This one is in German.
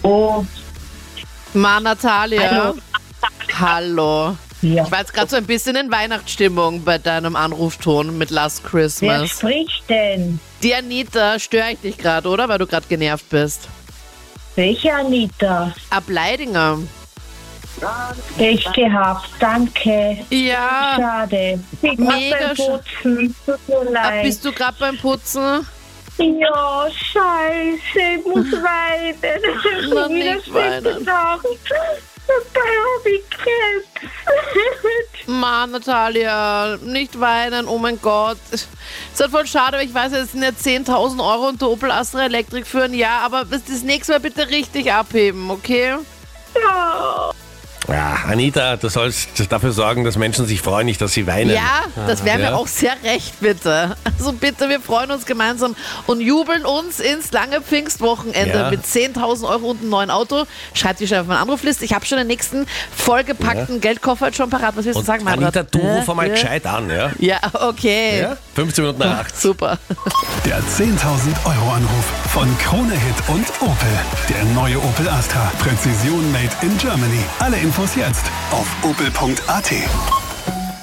Oh, Natalia. hallo. Hallo. Ja. Ich war jetzt gerade so ein bisschen in Weihnachtsstimmung bei deinem Anrufton mit Last Wer Christmas. spricht denn? Die Anita, störe ich dich gerade, oder? Weil du gerade genervt bist. Welche Anita? Ab Leidinger. Pech gehabt, danke. Ja. Schade. Ich war Mega beim Putzen, tut mir leid. Bist du gerade beim Putzen? Ja, scheiße, ich muss weinen. Das ist Na, schon wieder nicht weinen. schlechte Nacht. Dabei habe ich Krebs. Natalia, nicht weinen, oh mein Gott. Ist halt voll schade, weil ich weiß, es sind ja 10.000 Euro und der Opel Astra Elektrik für ein Jahr, aber das nächste Mal bitte richtig abheben, okay? Ja. Ja, Anita, du sollst dafür sorgen, dass Menschen sich freuen, nicht, dass sie weinen. Ja, das wäre mir Ja. auch sehr recht, bitte. Also bitte, wir freuen uns gemeinsam und jubeln uns ins lange Pfingstwochenende Ja. mit 10.000 Euro und einem neuen Auto. Schreibt die schon auf meine Anrufliste. Ich habe schon den nächsten vollgepackten Geldkoffer jetzt schon parat. Was willst du Und sagen, mein Anita, Gott? du ruf einmal Ja. gescheit an, ja? Ja, okay. Ja? 15 Minuten nach 8. Super. Der 10.000 Euro Anruf von Krone Hit und Opel. Der neue Opel Astra. Präzision made in Germany. Alle Infos jetzt auf opel.at.